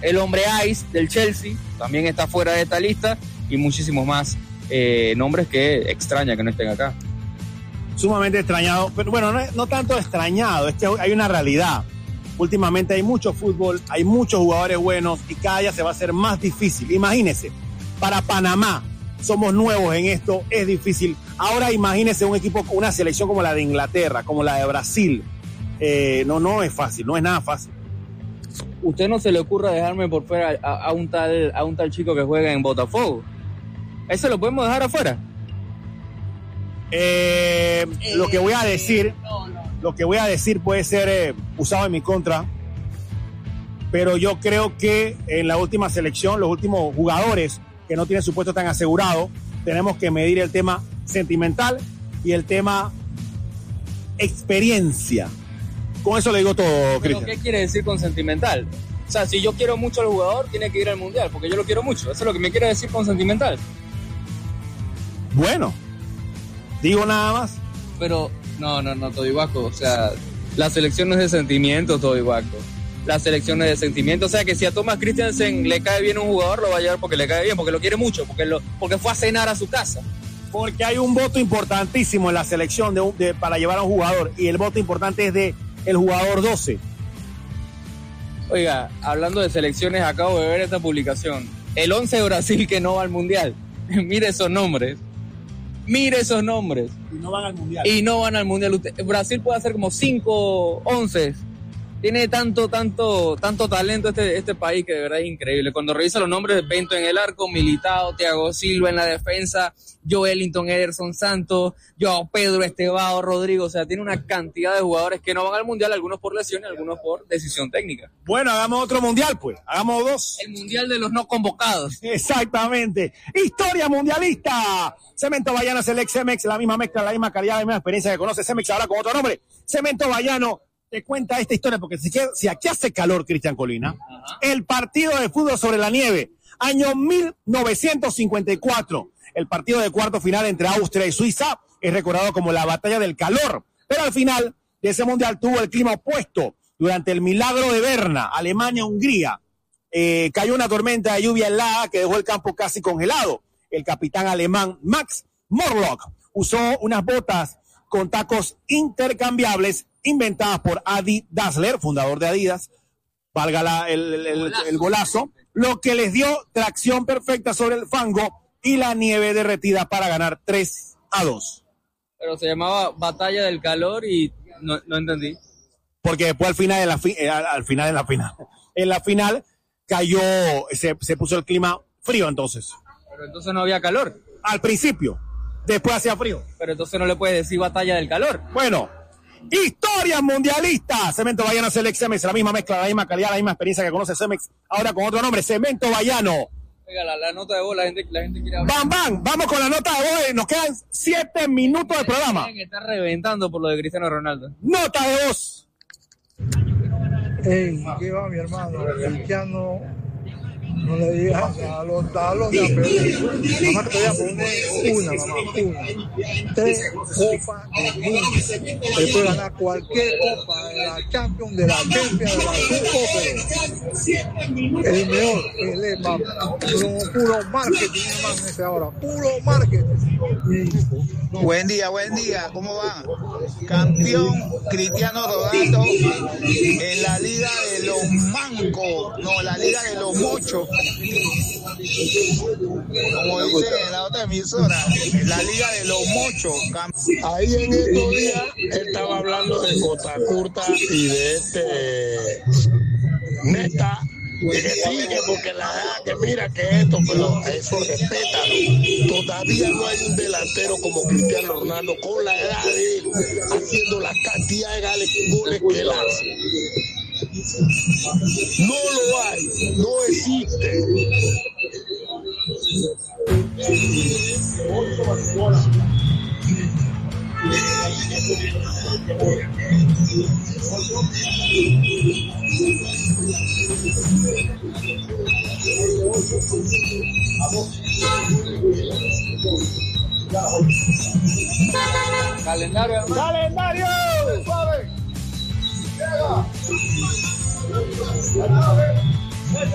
el hombre Ice del Chelsea también está fuera de esta lista, y muchísimos más nombres que extraña que no estén acá. Sumamente extrañado, pero bueno, no tanto extrañado, es que hay una realidad. Últimamente hay mucho fútbol, hay muchos jugadores buenos y cada día se va a hacer más difícil. Imagínense, para Panamá, somos nuevos en esto, es difícil. Ahora imagínense un equipo, una selección como la de Inglaterra, como la de Brasil. No es fácil, no es nada fácil. ¿Usted no se le ocurra dejarme por fuera a un tal chico que juega en Botafogo? ¿Ese lo podemos dejar afuera? Lo que voy a decir puede ser usado en mi contra, pero yo creo que en la última selección, los últimos jugadores que no tienen su puesto tan asegurado, tenemos que medir el tema sentimental y el tema experiencia. Con eso le digo todo, Cristian. ¿Qué quiere decir con sentimental? O sea, si yo quiero mucho al jugador, tiene que ir al Mundial, porque yo lo quiero mucho. Eso es lo que me quiere decir con sentimental. Bueno, digo nada más. Pero, no, Todihuaco, o sea, la selección no es de sentimientos, Todihuaco. La selección no es de sentimientos, o sea, que si a Thomas Christiansen le cae bien un jugador, lo va a llevar porque le cae bien, porque lo quiere mucho, porque fue a cenar a su casa. Porque hay un voto importantísimo en la selección para llevar a un jugador, y el voto importante es de el jugador 12. Oiga, hablando de selecciones, acabo de ver esta publicación. El 11 de Brasil que no va al Mundial. Mire esos nombres. Y no van al Mundial. Brasil puede hacer como 5 11. Tiene tanto talento este país que de verdad es increíble. Cuando revisa los nombres de Bento en el arco, Militao, Thiago Silva en la defensa, Joelinton, Ederson Santos, Joao Pedro, Estevao, Rodrigo, o sea, tiene una cantidad de jugadores que no van al Mundial, algunos por lesión y algunos por decisión técnica. Bueno, hagamos otro Mundial, pues, hagamos 2. El Mundial de los no convocados. Exactamente. Historia mundialista. Cemento Bayano es el ex Cemex, la misma mezcla, la misma calidad, la misma experiencia que conoce Cemex, ahora con otro nombre. Cemento Bayano te cuenta esta historia, porque si aquí hace calor, Cristian Colina, el partido de fútbol sobre la nieve, año 1954, el partido de cuarto final entre Austria y Suiza, es recordado como la batalla del calor, pero al final de ese mundial tuvo el clima opuesto. Durante el milagro de Berna, Alemania-Hungría, cayó una tormenta de lluvia helada que dejó el campo casi congelado. El capitán alemán Max Morlock usó unas botas con tacos intercambiables inventadas por Adi Dassler, fundador de Adidas, valga el golazo, lo que les dio tracción perfecta sobre el fango y la nieve derretida para ganar 3-2. Pero se llamaba Batalla del Calor y no entendí. Porque después en la final cayó, se puso el clima frío entonces. Pero entonces no había calor. Al principio, después hacía frío. Pero entonces no le puedes decir Batalla del Calor. Bueno, historias mundialistas. Cemento Bayano es el ex Cemex, la misma mezcla, la misma calidad, la misma experiencia que conoce Cemex, ahora con otro nombre, Cemento Bayano. Oiga, la nota de voz, la gente quiere hablar. Vamos con la nota de voz, nos quedan 7 minutos de programa. Que está reventando por lo de Cristiano Ronaldo. Nota de voz. Ey, ¿qué va, mi hermano? Cristiano, no le digas a los talones a pedir. Mamá, te voy a poner una. 3 copas del mundo. Él puede ganar cualquier copa de la Champions, de la Champions, de la Supercopa. El mejor, él es más puro marketing, hermano, ese ahora. Puro marketing. Buen día, ¿cómo va? Campeón Cristiano Ronaldo en la Liga de los Mancos, no, la Liga de los Mochos, como dicen en la otra emisora, la Liga de los Mochos. Ahí en estos días él estaba hablando de Costa Curta y de Neta. Que sigue porque la edad, que mira que esto, pero eso respétalo. Todavía no hay un delantero como Cristiano Ronaldo con la edad de él, haciendo la cantidad de goles que él hace. No lo hay, no existe. Calendario. Suave. Llega.